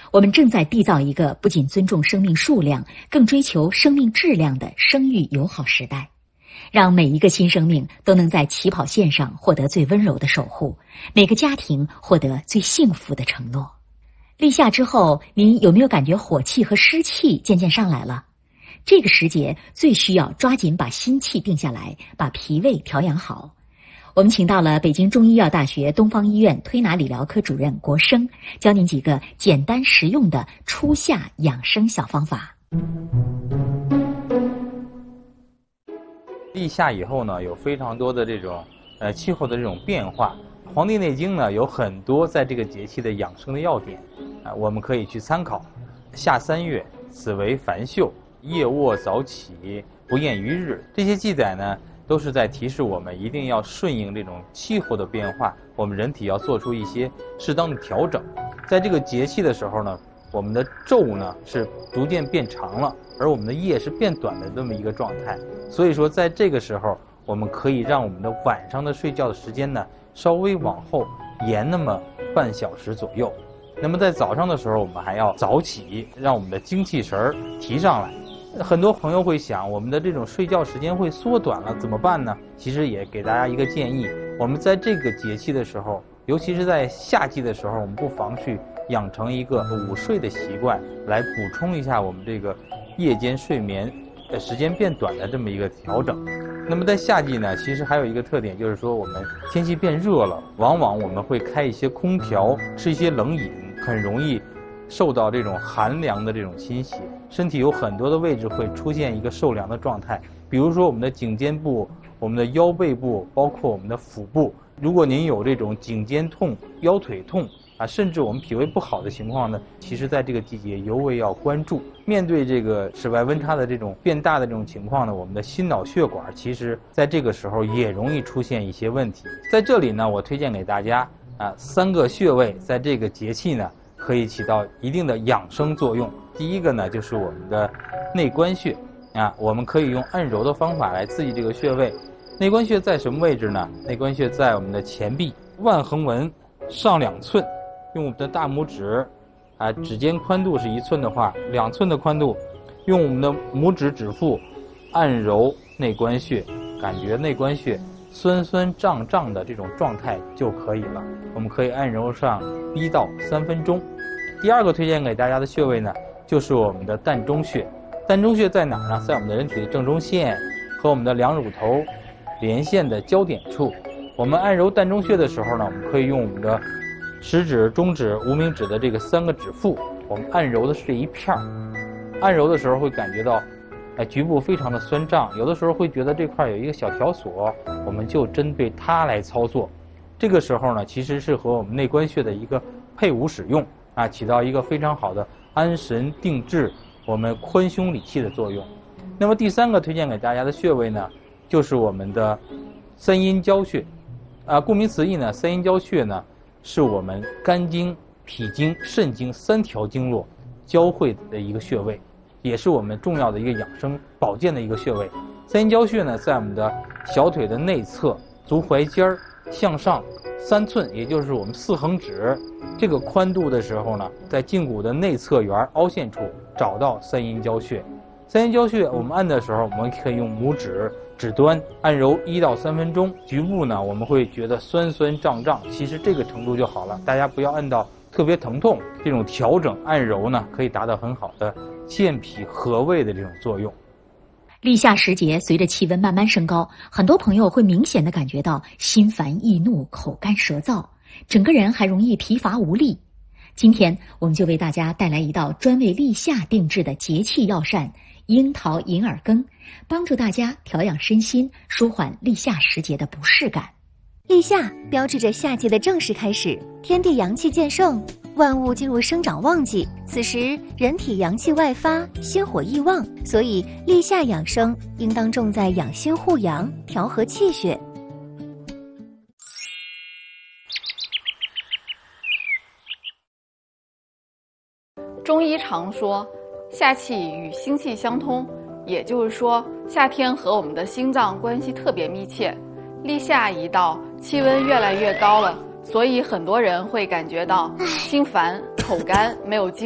我们正在缔造一个不仅尊重生命数量，更追求生命质量的生育友好时代，让每一个新生命都能在起跑线上获得最温柔的守护，每个家庭获得最幸福的承诺。立夏之后，您有没有感觉火气和湿气渐渐上来了？这个时节最需要抓紧把心气定下来，把脾胃调养好。我们请到了北京中医药大学东方医院推拿理疗科主任国生，教您几个简单实用的初夏养生小方法。 立夏以后呢，有非常多的这种气候的这种变化，《黄帝内经》呢有很多在这个节气的养生的要点我们可以去参考。夏3月，此为繁秀，夜卧早起，不厌于日。这些记载呢，都是在提示我们一定要顺应这种气候的变化，我们人体要做出一些适当的调整。在这个节气的时候呢，我们的昼呢是逐渐变长了，而我们的夜是变短的这么一个状态。所以说在这个时候，我们可以让我们的晚上的睡觉的时间呢稍微往后延那么半小时左右。那么在早上的时候，我们还要早起，让我们的精气神提上来。很多朋友会想，我们的这种睡觉时间会缩短了，怎么办呢？其实也给大家一个建议，我们在这个节气的时候，尤其是在夏季的时候，我们不妨去养成一个午睡的习惯，来补充一下我们这个夜间睡眠时间变短的这么一个调整。那么在夏季呢，其实还有一个特点，就是说我们天气变热了，往往我们会开一些空调，吃一些冷饮，很容易受到这种寒凉的这种侵袭，身体有很多的位置会出现一个受凉的状态，比如说我们的颈肩部、我们的腰背部，包括我们的腹部。如果您有这种颈肩痛、腰腿痛甚至我们脾胃不好的情况呢，其实在这个季节尤为要关注。面对这个室外温差的这种变大的这种情况呢，我们的心脑血管其实在这个时候也容易出现一些问题。在这里呢，我推荐给大家3个穴位，在这个节气呢可以起到一定的养生作用。第一个呢，就是我们的内关穴我们可以用按揉的方法来刺激这个穴位。内关穴在什么位置呢？内关穴在我们的前臂腕横纹上2寸，用我们的大拇指指尖宽度是1寸的话，2寸的宽度，用我们的拇指指腹按揉内关穴，感觉内关穴酸酸胀胀的这种状态就可以了。我们可以按揉上1到3分钟。第二个推荐给大家的穴位呢，就是我们的膻中穴。膻中穴在哪儿呢？在我们的人体的正中线和我们的两乳头连线的交点处。我们按揉膻中穴的时候呢，我们可以用我们的食指、中指、无名指的这个3个指腹，我们按揉的是这一片儿。按揉的时候会感觉到局部非常的酸胀，有的时候会觉得这块有一个小条索，我们就针对它来操作。这个时候呢，其实是和我们内关穴的一个配伍使用起到一个非常好的安神定志、我们宽胸理气的作用。那么第3个推荐给大家的穴位呢，就是我们的三阴交穴顾名思义呢，三阴交穴呢是我们肝经、脾经、肾经3条经络交汇的一个穴位，也是我们重要的一个养生保健的一个穴位。三阴交穴呢，在我们的小腿的内侧足踝尖向上3寸，也就是我们4横指这个宽度的时候呢，在胫骨的内侧缘凹陷处找到三阴交穴。三阴交穴我们按的时候，我们可以用拇指指端按揉1到3分钟，局部呢我们会觉得酸酸胀胀，其实这个程度就好了，大家不要按到特别疼痛。这种调整按揉呢，可以达到很好的健脾和胃的这种作用。 立夏时节，随着气温慢慢升高，很多朋友会明显的感觉到心烦易怒、口干舌燥，整个人还容易疲乏无力。今天我们就为大家带来一道专为立夏定制的节气药膳樱桃银耳羹，帮助大家调养身心，舒缓立夏时节的不适感。 立夏标志着夏季的正式开始，天地阳气渐盛，万物进入生长旺季，此时人体阳气外发，心火易旺，所以立夏养生应当重在养心护阳，调和气血。 中医常说夏气与心气相通，也就是说夏天和我们的心脏关系特别密切。立夏一到，气温越来越高了，所以很多人会感觉到心烦、口干、没有精